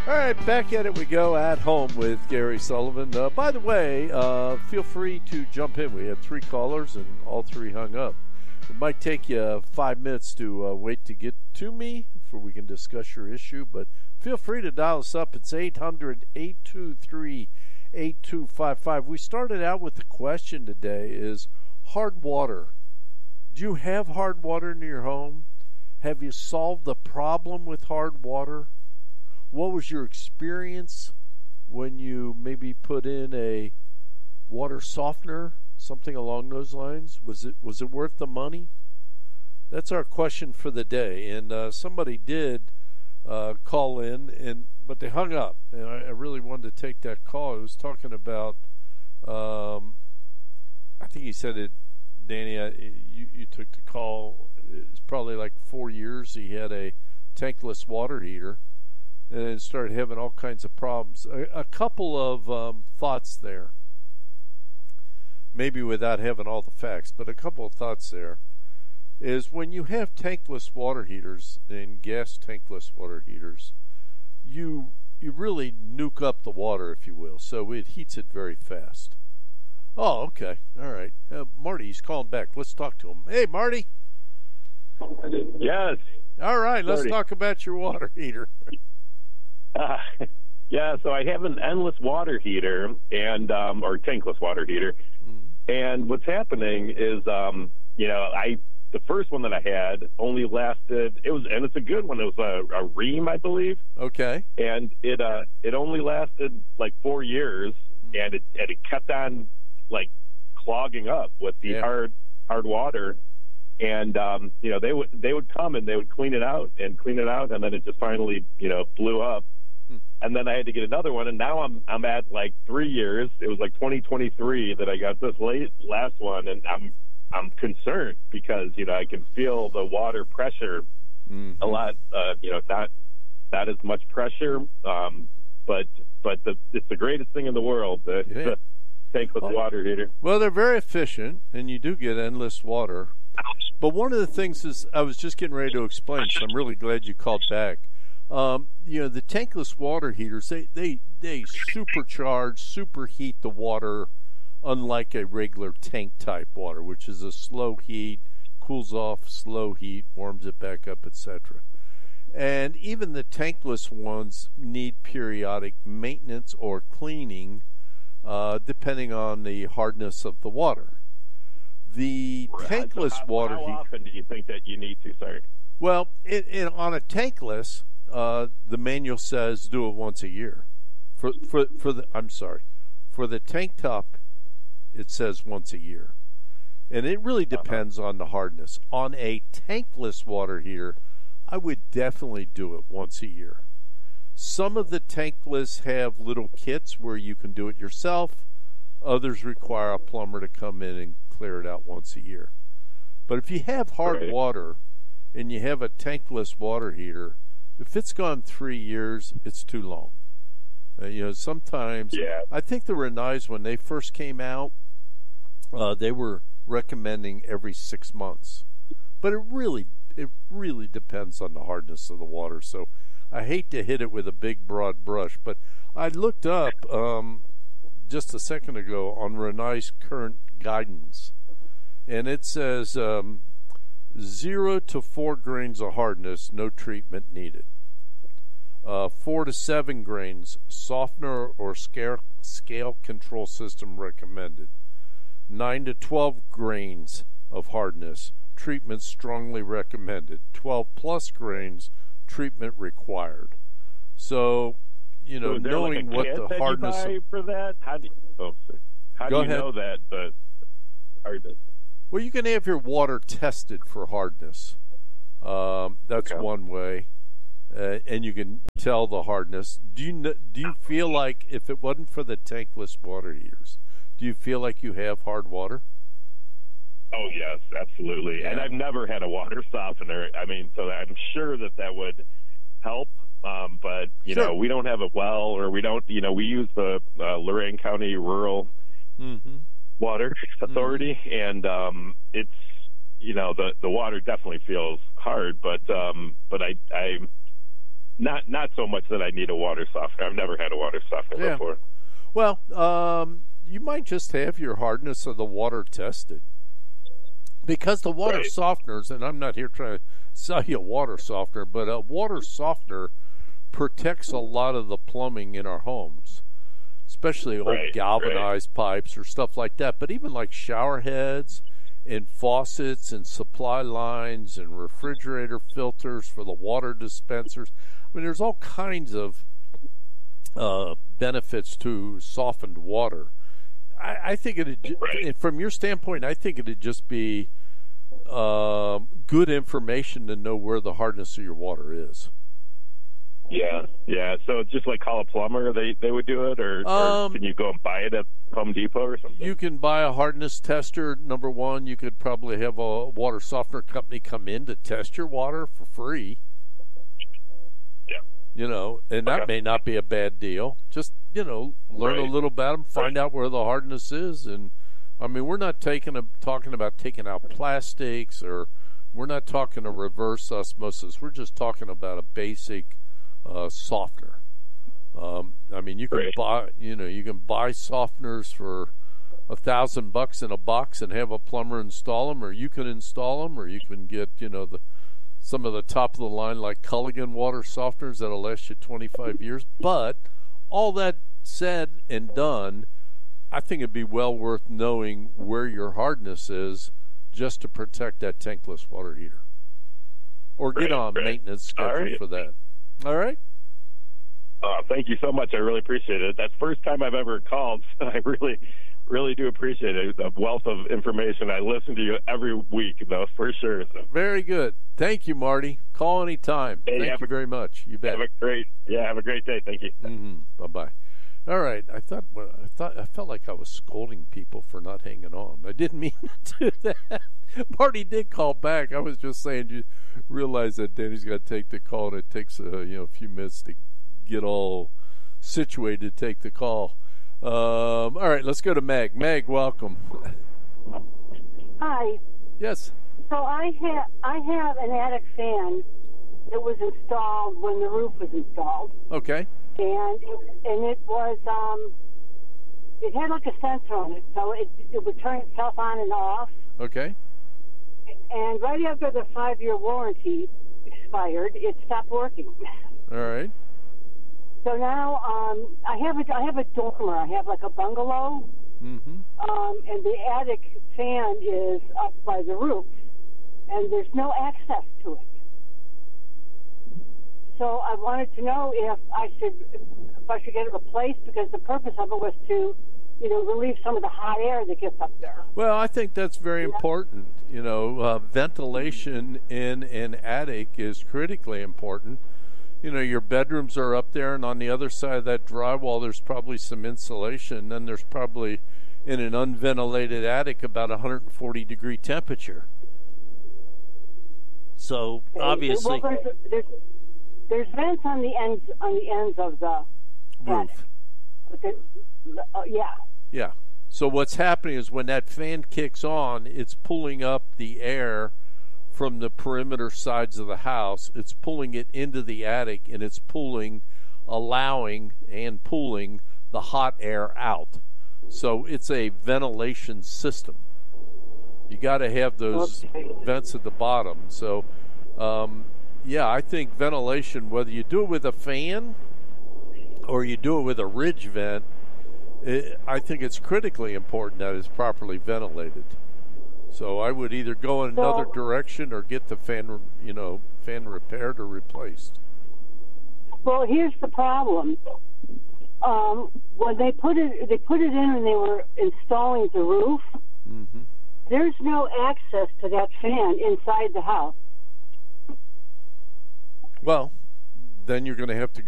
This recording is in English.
All right, back at it we go at home with Gary Sullivan. By the way, feel free to jump in. We had 3 callers and all 3 hung up. It might take you 5 minutes to wait to get to me before we can discuss your issue, but feel free to dial us up. It's 800-823-8255. We started out with the question today is hard water. Do you have hard water in your home? Have you solved the problem with hard water? What was your experience when you maybe put in a water softener, something along those lines? Was it worth the money? That's our question for the day. And somebody did call in, but they hung up. And I really wanted to take that call. I was talking about, I think he said it, Danny, you took the call. It's probably like 4 years. He had a tankless water heater and started having all kinds of problems. A couple of thoughts there, maybe without having all the facts, but a couple of thoughts there is when you have tankless water heaters and gas tankless water heaters, you really nuke up the water, if you will, so it heats it very fast. Oh, okay. All right. Marty, he's calling back. Let's talk to him. Hey, Marty. Yes. All right, let's talk about your water heater. Yeah, so I have an endless water heater and or tankless water heater, and what's happening is, the first one that I had only lasted. And it's a good one. It was a Rheem, I believe. Okay. And it only lasted like 4 years, and it kept on like clogging up with the hard water. And they would come and they would clean it out, and then it just finally blew up. And then I had to get another one, and now I'm at like 3 years. It was like 2023 that I got this last one, and I'm concerned because I can feel the water pressure a lot. Not as much pressure, but it's the greatest thing in the world. The tankless water heater. Well, they're very efficient, and you do get endless water. But one of the things is I was just getting ready to explain, so I'm really glad you called back. The tankless water heaters, they superheat the water, unlike a regular tank type water, which is a slow heat, cools off, slow heat, warms it back up, etc. And even the tankless ones need periodic maintenance or cleaning, depending on the hardness of the water. The tankless water heater. How often do you think that you need to? Sorry. Well, on a tankless, the manual says do it once a year. For the tank top, it says once a year, and it really depends on the hardness. On a tankless water heater, I would definitely do it once a year. Some of the tankless have little kits where you can do it yourself. Others require a plumber to come in and clear it out once a year. But if you have hard water and you have a tankless water heater, if it's gone 3 years, it's too long. Sometimes, I think the Rinnais, when they first came out, they were recommending every 6 months. But it really depends on the hardness of the water. So I hate to hit it with a big, broad brush, but I looked up just a second ago on Rinnai's current guidance, and it says 0 to 4 grains of hardness, no treatment needed. 4 to 7 grains, softener or scale control system recommended. 9 to 12 grains of hardness, treatment strongly recommended. 12 plus grains, treatment required. So, knowing what the hardness of, for that, how do you know that the hardness? Well, you can have your water tested for hardness. That's one way, and you can tell the hardness. Do you feel like if it wasn't for the tankless water heaters, do you feel like you have hard water? Oh yes, absolutely. Yeah. And I've never had a water softener. I mean, so I'm sure that would help. But you know, we don't have a well, or we don't. We use the Lorain County Rural Water Authority, and it's the water definitely feels hard. But not so much that I need a water softener. I've never had a water softener before. Well, you might just have your hardness of the water tested. Because the water softeners, and I'm not here trying to sell you a water softener, but a water softener protects a lot of the plumbing in our homes, especially old galvanized pipes or stuff like that. But even like shower heads and faucets and supply lines and refrigerator filters for the water dispensers. I mean, there's all kinds of benefits to softened water. I think from your standpoint, I think it'd just be good information to know where the hardness of your water is. Yeah. So just like call a plumber, they would do it, or can you go and buy it at Home Depot or something? You can buy a hardness tester. Number one, you could probably have a water softener company come in to test your water for free. Yeah. And that may not be a bad deal. Just, learn a little about them, find out where the hardness is. And, I mean, we're not talking about taking out plastics, or we're not talking a reverse osmosis. We're just talking about a basic softener. I mean, you can buy softeners for $1,000 in a box and have a plumber install them, or you can install them, or you can get, some of the top of the line like Culligan water softeners that'll last you 25 years. But all that said and done, I think it'd be well worth knowing where your hardness is just to protect that tankless water heater. Or get on maintenance schedule for that. All right? Thank you so much. I really appreciate it. That's the first time I've ever called, so I really do appreciate it. The wealth of information. I listen to you every week, though, for sure. So. Very good. Thank you, Marty. Call anytime. Hey, Thank you very much. You bet. Have a great day. Thank you. Mm-hmm. Bye-bye. All right. I felt like I was scolding people for not hanging on. I didn't mean to do that. Marty did call back. I was just saying, you realize that Danny's got to take the call, and it takes a few minutes to get all situated to take the call. All right, let's go to Meg. Meg, welcome. Hi. Yes. So I have an attic fan that was installed when the roof was installed. Okay. And it was it had like a sensor on it, so it would turn itself on and off. Okay. And right after the 5-year warranty expired, it stopped working. All right. So now I have a dormer. I have like a bungalow, and the attic fan is up by the roof, and there's no access to it. So I wanted to know if I should get it replaced, because the purpose of it was to, relieve some of the hot air that gets up there. Well, I think that's very important. Ventilation in an attic is critically important. Your bedrooms are up there, and on the other side of that drywall, there's probably some insulation. Then there's probably, in an unventilated attic, about 140-degree temperature. So obviously, well, there's vents on the ends of the roof. Yeah. So what's happening is when that fan kicks on, it's pulling up the air from the perimeter sides of the house. It's pulling it into the attic, and it's allowing and pulling the hot air out. So it's a ventilation system. You got to have those vents at the bottom. So, I think ventilation, whether you do it with a fan or you do it with a ridge vent, I think it's critically important that it's properly ventilated. So I would either go in another direction or get the fan repaired or replaced. Well, here's the problem. When they put it in when they were installing the roof, there's no access to that fan inside the house. Well, then you're going to have to